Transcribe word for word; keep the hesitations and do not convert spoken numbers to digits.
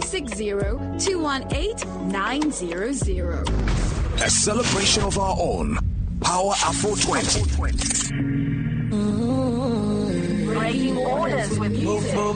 six zero, two one eight, nine zero zero. A celebration of our own. Power Afro twenty. Breaking orders with music.